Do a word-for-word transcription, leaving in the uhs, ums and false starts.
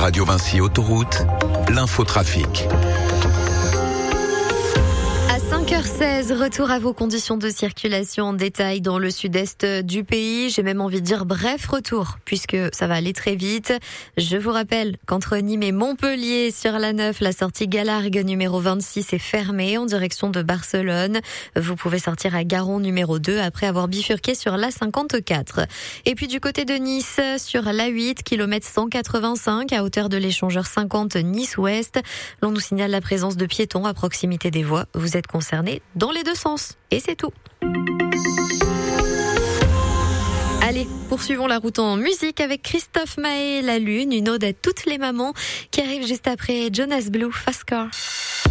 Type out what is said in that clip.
Radio Vinci Autoroute, l'infotrafic. À cinq heures seize, retour à vos conditions de circulation en détail dans le sud-est du pays. J'ai même envie de dire bref retour, puisque ça va aller très vite. Je vous rappelle qu'entre Nîmes et Montpellier, sur la neuf, la sortie Galargues numéro vingt-six est fermée en direction de Barcelone. Vous pouvez sortir à Garon numéro deux après avoir bifurqué sur l'A cinquante-quatre. Et puis du côté de Nice, sur l'A huit, kilomètre cent quatre-vingt-cinq, à hauteur de l'échangeur cinquante Nice-Ouest, l'on nous signale la présence de piétons à proximité des voies. Vous êtes concernés dans les deux sens. Et c'est tout. Allez, poursuivons la route en musique avec Christophe Maé, La Lune, une ode à toutes les mamans qui arrive juste après Jonas Blue, Fast Car.